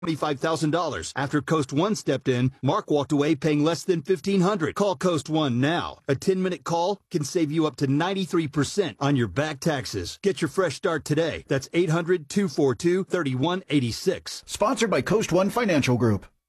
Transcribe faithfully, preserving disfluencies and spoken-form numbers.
twenty-five thousand dollars. After Coast One stepped in, Mark walked away paying less than fifteen hundred dollars. Call Coast One now. A ten-minute call can save you up to ninety-three percent on your back taxes. Get your fresh start today. That's eight hundred, two four two, three one eight six. Sponsored by Coast One Financial Group.